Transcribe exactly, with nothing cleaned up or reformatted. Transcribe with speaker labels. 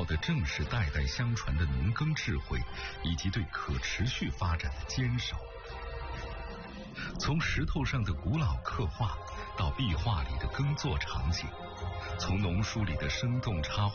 Speaker 1: 靠的正是代代相传的农耕智慧，以及对可持续发展的坚守。从石头上的古老刻画，到壁画里的耕作场景，从农书里的生动插画